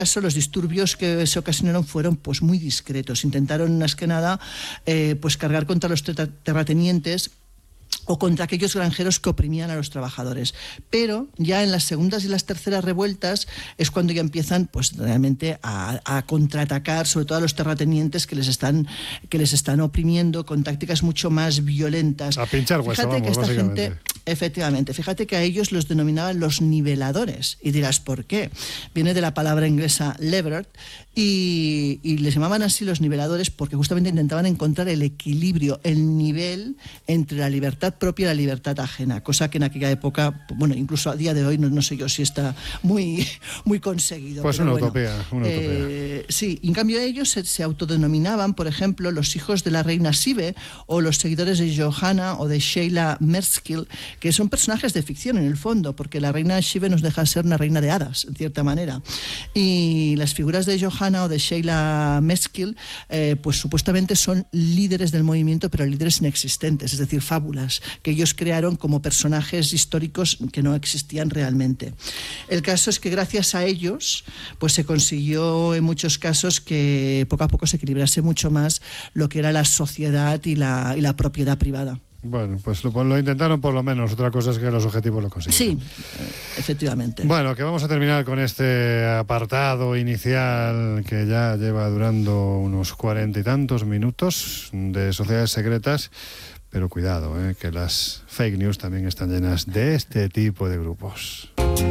los disturbios que se ocasionaron fueron pues muy discretos. Intentaron más que nada pues cargar contra los terratenientes o contra aquellos granjeros que oprimían a los trabajadores. Pero ya en las segundas y las terceras revueltas es cuando ya empiezan pues realmente a contraatacar, sobre todo a los terratenientes que les están oprimiendo con tácticas mucho más violentas. A pinchar hueso, fíjate vamos, que esta básicamente. gente, efectivamente, fíjate que a ellos los denominaban los niveladores. Y dirás, ¿por qué? Viene de la palabra inglesa levered y les llamaban así los niveladores porque justamente intentaban encontrar el equilibrio, el nivel entre la libertad propia y la libertad ajena, cosa que en aquella época, bueno, incluso a día de hoy no sé yo si está muy, muy conseguido. Pues una utopía. Sí, en cambio ellos se autodenominaban, por ejemplo, los hijos de la reina Sibe o los seguidores de Johanna o de Sheila Merskill, que son personajes de ficción en el fondo, porque la reina Sibe nos deja ser una reina de hadas, en cierta manera. Y las figuras de Johanna o de Sheila Merskill, pues supuestamente son líderes del movimiento, pero líderes inexistentes, es decir, fábulas que ellos crearon como personajes históricos que no existían realmente. El caso es que gracias a ellos pues se consiguió en muchos casos que poco a poco se equilibrase mucho más lo que era la sociedad y la propiedad privada. Bueno, pues lo intentaron por lo menos. Otra cosa es que los objetivos lo consiguieron. Sí, efectivamente. Bueno, que vamos a terminar con este apartado inicial que ya lleva durando unos 40 y tantos minutos de sociedades secretas. Pero cuidado, que las fake news también están llenas de este tipo de grupos.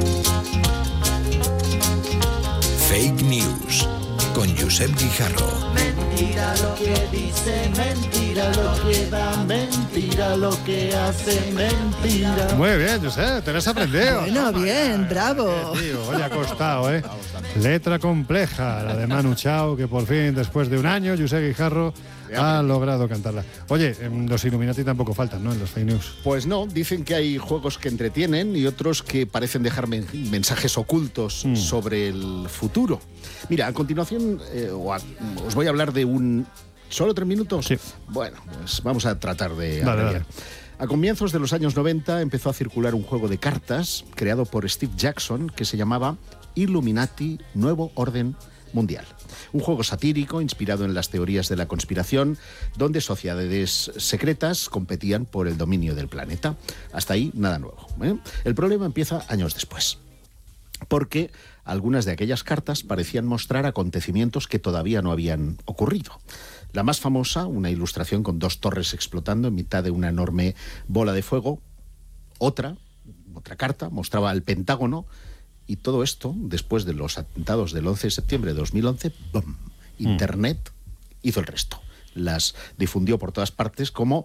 Fake News con Josep Guijarro. Mentira lo que dice, mentira lo que da, mentira lo que hace, mentira. Muy bien, Josep, te lo has aprendido. Bueno, bien, bravo. Tío, oye, ha costado, Letra compleja, la de Manu Chao, que por fin, después de un año, Josep Guijarro ha logrado cantarla. Oye, los Illuminati tampoco faltan, ¿no?, en los fake news. Pues no, dicen que hay juegos que entretienen y otros que parecen dejar mensajes ocultos sobre el futuro. Mira, a continuación os voy a hablar de un... ¿Solo 3 minutos? Sí. Bueno, pues vamos a tratar de... Dale. A comienzos de los años 90 empezó a circular un juego de cartas creado por Steve Jackson que se llamaba Illuminati Nuevo Orden Mundial. Un juego satírico inspirado en las teorías de la conspiración, donde sociedades secretas competían por el dominio del planeta. Hasta ahí, nada nuevo. El problema empieza años después, porque algunas de aquellas cartas parecían mostrar acontecimientos que todavía no habían ocurrido. La más famosa, una ilustración con 2 torres explotando en mitad de una enorme bola de fuego. Otra carta mostraba el Pentágono. Y todo esto, después de los atentados del 11 de septiembre de 2011, ¡bum!, Internet hizo el resto. Las difundió por todas partes como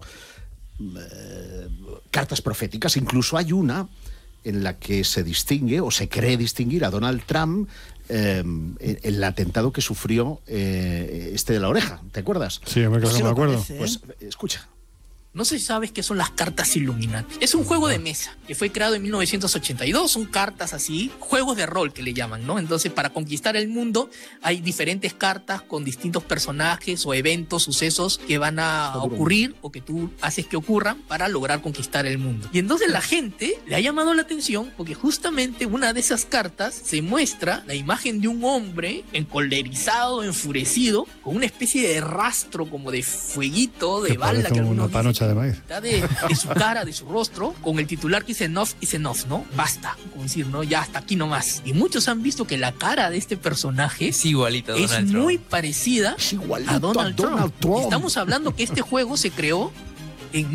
cartas proféticas. Incluso hay una en la que se distingue, o se cree distinguir, a Donald Trump el atentado que sufrió de la oreja. ¿Te acuerdas? Sí, me acuerdo. Pues escucha. No sé si sabes qué son las cartas Illuminati. Es un juego de mesa que fue creado en 1982. Son cartas así, juegos de rol que le llaman, ¿no? Entonces, para conquistar el mundo hay diferentes cartas con distintos personajes o eventos, sucesos que van a ocurrir o que tú haces que ocurran para lograr conquistar el mundo. Y entonces la gente le ha llamado la atención porque justamente una de esas cartas se muestra la imagen de un hombre encolerizado, enfurecido, con una especie de rastro como de fueguito, de bala que algunos dicen, de maíz. De su cara, de su rostro, con el titular que dice enough is enough, ¿no? Basta, como decir, ¿no? Ya hasta aquí nomás. Y muchos han visto que la cara de este personaje es igualita a Donald Trump. Muy parecida a Donald Trump. Estamos hablando que este juego se creó en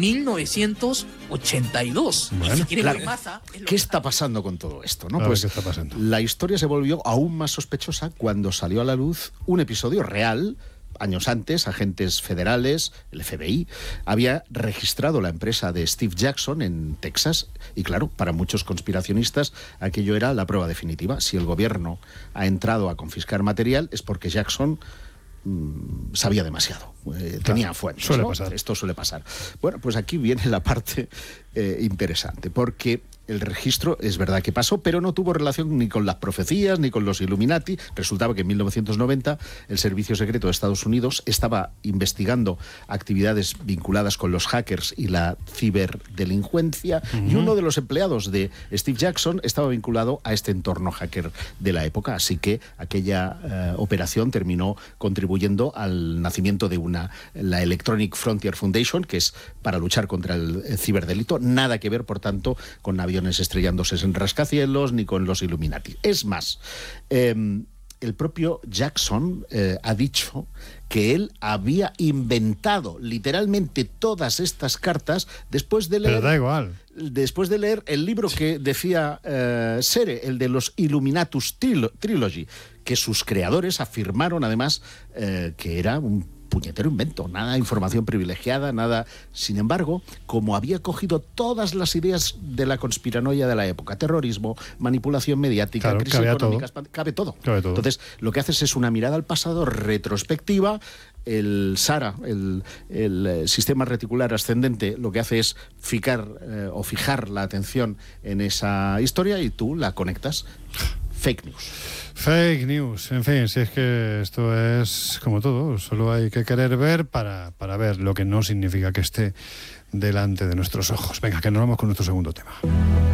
1982. Bueno, si quiere claro. ver masa, ¿Qué está pasando con todo esto, no? Pues, ¿qué está pasando? La historia se volvió aún más sospechosa cuando salió a la luz un episodio real. Años antes, agentes federales, el FBI, había registrado la empresa de Steve Jackson en Texas y, claro, para muchos conspiracionistas aquello era la prueba definitiva. Si el gobierno ha entrado a confiscar material es porque Jackson sabía demasiado, tenía fuentes, suele ¿no? pasar. Esto suele pasar. Bueno, pues aquí viene la parte interesante, porque el registro es verdad que pasó, pero no tuvo relación ni con las profecías ni con los Illuminati. Resultaba que en 1990 el Servicio Secreto de Estados Unidos estaba investigando actividades vinculadas con los hackers y la ciberdelincuencia, y uno de los empleados de Steve Jackson estaba vinculado a este entorno hacker de la época, así que aquella operación terminó contribuyendo al nacimiento de la Electronic Frontier Foundation, que es para luchar contra el ciberdelito. Nada que ver, por tanto, con aviones estrellándose en rascacielos ni con los Illuminati. Es más, el propio Jackson ha dicho que él había inventado literalmente todas estas cartas después de leer... Pero da igual. Después de leer el libro que decía Sere, el de los Illuminatus Trilogy, que sus creadores afirmaron además que era un puñetero invento, nada de información privilegiada, nada. Sin embargo, como había cogido todas las ideas de la conspiranoia de la época, terrorismo, manipulación mediática, claro, crisis económica, cabe todo. Entonces, lo que haces es una mirada al pasado retrospectiva. El SARA, el sistema reticular ascendente, lo que hace es fijar la atención en esa historia y tú la conectas. Fake news. Fake news, en fin, si es que esto es como todo, solo hay que querer ver para ver, lo que no significa que esté delante de nuestros ojos. Venga, que nos vamos con nuestro segundo tema.